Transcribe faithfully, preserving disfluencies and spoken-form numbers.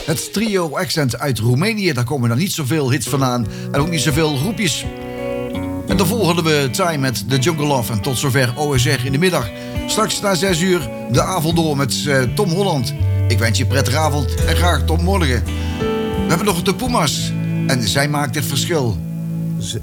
Het trio Accent uit Roemenië, daar komen dan niet zoveel hits vandaan en ook niet zoveel groepjes. En daarvoor hadden we Time met The Jungle Love en tot zover O S R in de middag. Straks na zes uur de avond door met uh, Tom Holland. Ik wens je een prettige avond en graag tot morgen. We hebben nog de Pumas en zij maakt het verschil.